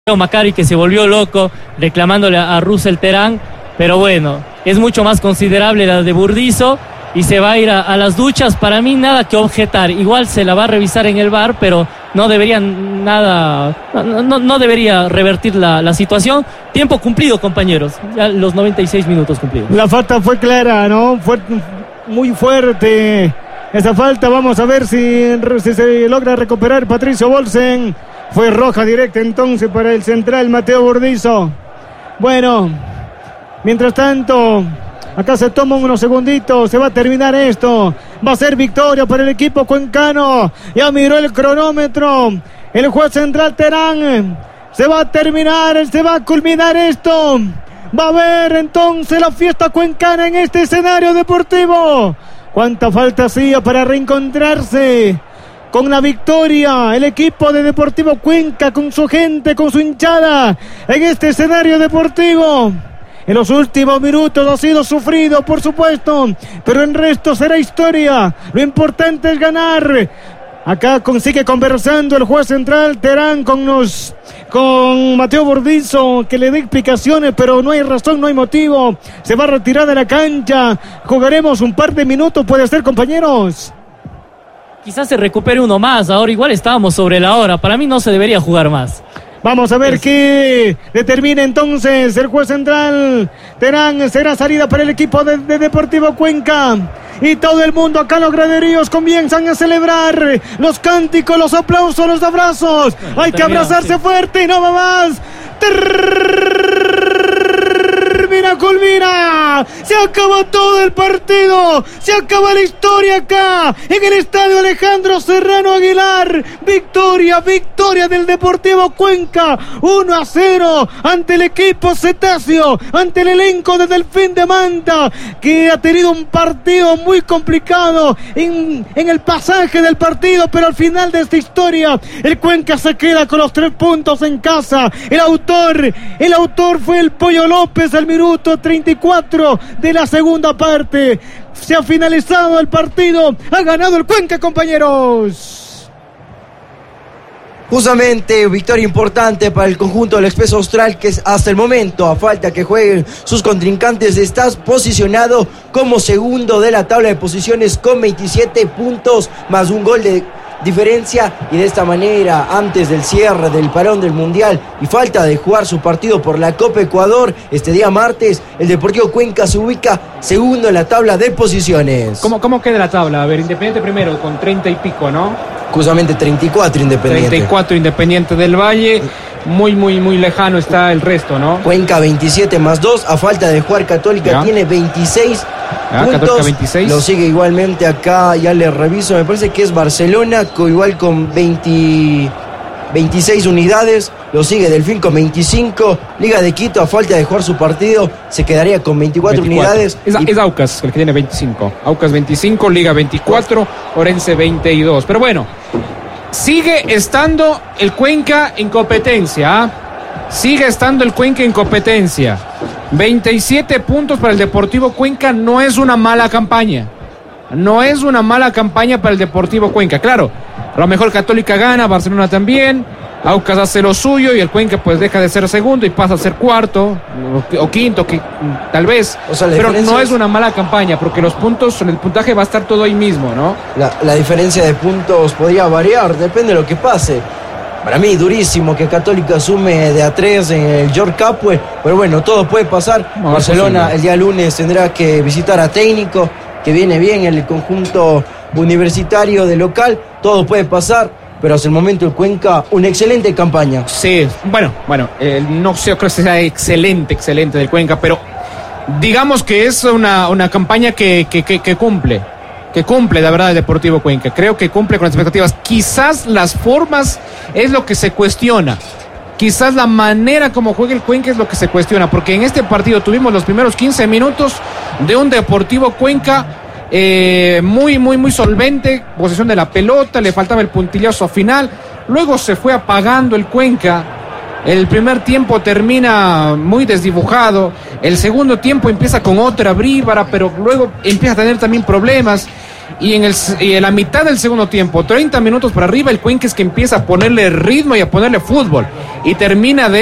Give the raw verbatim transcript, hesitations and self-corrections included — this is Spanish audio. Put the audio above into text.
Macari, que se volvió loco reclamándole a Russell Terán, pero bueno, es mucho más considerable la de Burdizo y se va a ir a, a las duchas. Para mí nada que objetar, igual se la va a revisar en el V A R, pero no debería nada, no, no, no debería revertir la, la situación. Tiempo cumplido, compañeros, ya los noventa y seis minutos cumplidos. La falta fue clara, ¿no? Fue muy fuerte esa falta. Vamos a ver si, si se logra recuperar Patricio Bolsen. Fue roja directa entonces para el central Mateo Burdizo. Bueno, mientras tanto, acá se toman unos segunditos, se va a terminar esto. Va a ser victoria para el equipo cuencano. Ya miró el cronómetro el juez central Terán. Se va a terminar, se va a culminar esto. Va a haber entonces la fiesta cuencana en este escenario deportivo. ¿Cuánta falta hacía para reencontrarse con la victoria el equipo de Deportivo Cuenca, con su gente, con su hinchada, en este escenario deportivo? En los últimos minutos ha sido sufrido, por supuesto, pero en resto será historia. Lo importante es ganar. Acá consigue conversando el juez central Terán con nos, con Mateo Burdizo, que le dé explicaciones, pero no hay razón, no hay motivo. Se va a retirar de la cancha. Jugaremos un par de minutos, puede ser, compañeros. Quizás se recupere uno más, ahora igual estábamos sobre la hora, para mí no se debería jugar más. Vamos a ver es... qué determina entonces el juez central Terán. Será salida para el equipo de, de Deportivo Cuenca. Y todo el mundo acá en los graderíos comienzan a celebrar los cánticos, los aplausos, los abrazos. Bueno, hay que abrazarse sí. fuerte y no va más. Termina, culmina. Se acaba todo el partido. Se acaba la historia acá en el estadio Alejandro Serrano Aguilar. Victoria, victoria del Deportivo Cuenca. uno a cero ante el equipo cetáceo, ante el elenco de Delfín de Manta, que ha tenido un partido muy complicado en, en el pasaje del partido, pero al final de esta historia el Cuenca se queda con los tres puntos en casa. El autor, el autor fue el Pollo López al minuto treinta y cuatro de la segunda parte. Se ha finalizado el partido, ha ganado el Cuenca, compañeros. Justamente, victoria importante para el conjunto del Expreso Austral, que hasta el momento, a falta que jueguen sus contrincantes, está posicionado como segundo de la tabla de posiciones con veintisiete puntos, más un gol de diferencia, y de esta manera, antes del cierre del parón del Mundial y falta de jugar su partido por la Copa Ecuador este día martes, el Deportivo Cuenca se ubica segundo en la tabla de posiciones. ¿Cómo, cómo queda la tabla? A ver, Independiente primero con treinta y pico, ¿no? Justamente treinta y cuatro Independiente. treinta y cuatro Independiente del Valle. Muy, muy, muy lejano está el resto, ¿no? Cuenca veintisiete más dos, a falta de jugar Católica ya. Tiene veintiséis ya, puntos. Católica veintiséis. Lo sigue igualmente acá, ya le reviso, me parece que es Barcelona, con, igual con veinte, veintiséis unidades. Lo sigue Delfín con veinticinco. Liga de Quito, a falta de jugar su partido, se quedaría con veinticuatro, veinticuatro unidades. Es, y... es Aucas el que tiene veinticinco. Aucas veinticinco, Liga veinticuatro, Orense veintidós. Pero bueno, sigue estando el Cuenca en competencia. ¿eh? Sigue estando el Cuenca en competencia. veintisiete puntos para el Deportivo Cuenca. No es una mala campaña. No es una mala campaña para el Deportivo Cuenca. Claro, a lo mejor Católica gana, Barcelona también. Aucas hace lo suyo y el Cuenca pues deja de ser segundo y pasa a ser cuarto o, o quinto, que, tal vez. O sea, pero no es una mala campaña porque los puntos, el puntaje va a estar todo ahí mismo, ¿no? La, la diferencia de puntos podría variar, depende de lo que pase. Para mí, durísimo que Católica sume de a tres en el George Capwell, pero bueno, todo puede pasar. No, Barcelona el día lunes tendrá que visitar a Técnico, que viene bien en el conjunto universitario de local. Todo puede pasar. Pero hasta el momento el Cuenca, una excelente campaña. Sí, bueno, bueno, eh, no sé, creo que sea excelente, excelente del Cuenca, pero digamos que es una, una campaña que, que, que, que cumple, que cumple, la verdad, el Deportivo Cuenca. Creo que cumple con las expectativas. Quizás las formas es lo que se cuestiona. Quizás la manera como juega el Cuenca es lo que se cuestiona, porque en este partido tuvimos los primeros quince minutos de un Deportivo Cuenca Eh, muy, muy, muy solvente, posesión de la pelota, le faltaba el puntillazo final, luego se fue apagando el Cuenca. El primer tiempo termina muy desdibujado, el segundo tiempo empieza con otra bríbara, pero luego empieza a tener también problemas. y en, el, y en la mitad del segundo tiempo, treinta minutos para arriba, el Cuenca es que empieza a ponerle ritmo y a ponerle fútbol y termina de